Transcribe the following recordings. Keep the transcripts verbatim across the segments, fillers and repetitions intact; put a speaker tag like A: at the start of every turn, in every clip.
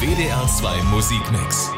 A: W D R zwei Musikmix.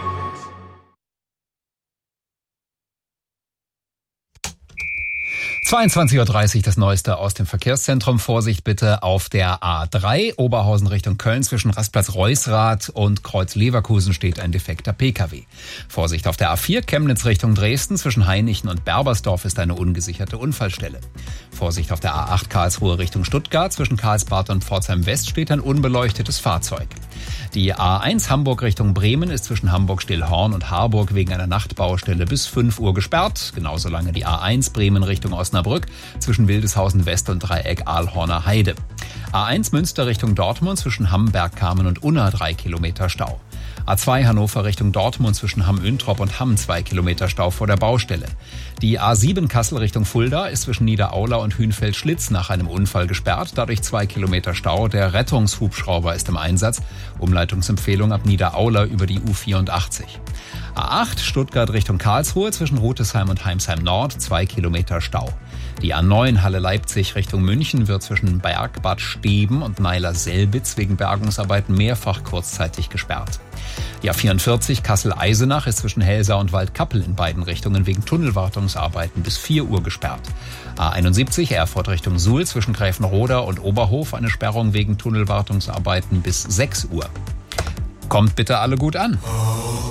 B: zweiundzwanzig Uhr dreißig, das Neueste aus dem Verkehrszentrum. Vorsicht bitte auf der A drei, Oberhausen Richtung Köln. Zwischen Rastplatz Reusrath und Kreuz Leverkusen steht ein defekter P K W. Vorsicht auf der A vier, Chemnitz Richtung Dresden. Zwischen Hainichen und Berbersdorf ist eine ungesicherte Unfallstelle. Vorsicht auf der A acht, Karlsruhe Richtung Stuttgart. Zwischen Karlsbad und Pforzheim West steht ein unbeleuctetes Fahrzeug. Die A eins Hamburg Richtung Bremen ist zwischen Hamburg-Stillhorn und Harburg wegen einer Nachtbaustelle bis fünf Uhr gesperrt. Genauso lange die A eins Bremen Richtung Osnabrück zwischen Wildeshausen West und Dreieck Aalhorner Heide. A eins Münster Richtung Dortmund zwischen Hamm, Kamen und Unna drei Kilometer Stau. A zwei Hannover Richtung Dortmund zwischen Hamm-Üntrop und Hamm zwei Kilometer Stau vor der Baustelle. Die A sieben Kassel Richtung Fulda ist zwischen Niederaula und Hünfeld-Schlitz nach einem Unfall gesperrt, dadurch zwei Kilometer Stau. Der Rettungshubschrauber ist im Einsatz. Umleitungsempfehlung ab Niederaula über die U vierundachtzig. A acht Stuttgart Richtung Karlsruhe zwischen Rutesheim und Heimsheim Nord zwei Kilometer Stau. Die A neun Halle Leipzig Richtung München wird zwischen Berg, Bad Steben und Meiler-Selbitz wegen Bergungsarbeiten mehrfach kurzzeitig gesperrt. Die A vierundvierzig Kassel-Eisenach ist zwischen Helsau und Waldkappel in beiden Richtungen wegen Tunnelwartungsarbeiten bis vier Uhr gesperrt. A einundsiebzig Erfurt Richtung Suhl zwischen Gräfenroda und Oberhof eine Sperrung wegen Tunnelwartungsarbeiten bis sechs Uhr. Kommt bitte alle gut an.